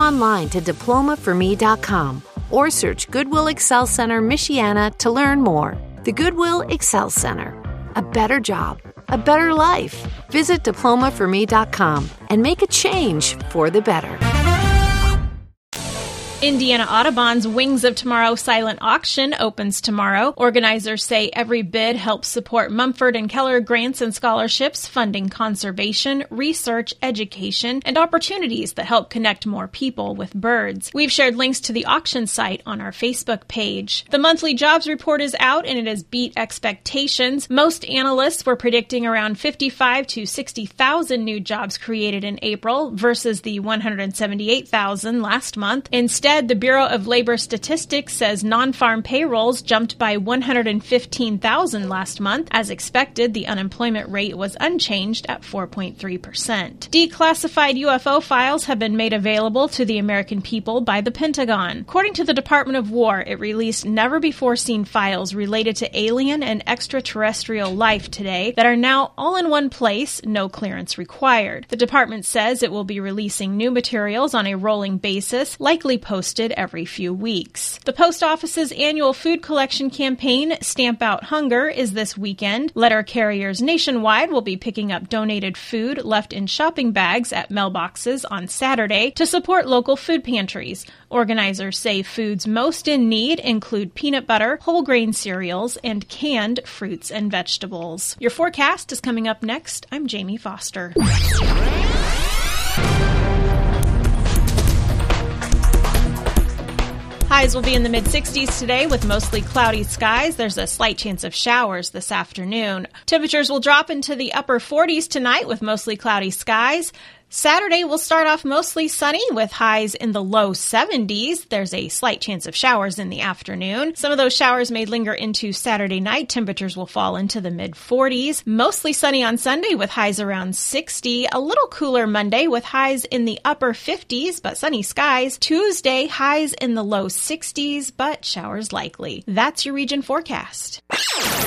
online to diplomaforme.com or search Goodwill Excel Center, Michiana to learn more. The Goodwill Excel Center. A better job, a better life. Visit diplomaforme.com and make a change for the better. Indiana Audubon's Wings of Tomorrow silent auction opens tomorrow. Organizers say every bid helps support Mumford and Keller grants and scholarships, funding conservation, research, education, and opportunities that help connect more people with birds. We've shared links to the auction site on our Facebook page. The monthly jobs report is out and it has beat expectations. Most analysts were predicting around 55 to 60,000 new jobs created in April versus the 178,000 last month. Instead, the Bureau of Labor Statistics says non-farm payrolls jumped by 115,000 last month. As expected, the unemployment rate was unchanged at 4.3%. Declassified UFO files have been made available to the American people by the Pentagon. According to the Department of War, it released never-before-seen files related to alien and extraterrestrial life today that are now all in one place, no clearance required. The department says it will be releasing new materials on a rolling basis, likely posted every few weeks. The post office's annual food collection campaign, Stamp Out Hunger, is this weekend. Letter carriers nationwide will be picking up donated food left in shopping bags at mailboxes on Saturday to support local food pantries. Organizers say foods most in need include peanut butter, whole grain cereals, and canned fruits and vegetables. Your forecast is coming up next. I'm Jamie Foster. Highs will be in the mid-60s today with mostly cloudy skies. There's a slight chance of showers this afternoon. Temperatures will drop into the upper 40s tonight with mostly cloudy skies. Saturday will start off mostly sunny with highs in the low 70s. There's a slight chance of showers in the afternoon. Some of those showers may linger into Saturday night. Temperatures will fall into the mid-40s. Mostly sunny on Sunday with highs around 60. A little cooler Monday with highs in the upper 50s, but sunny skies. Tuesday, highs in the low 60s, but showers likely. That's your region forecast.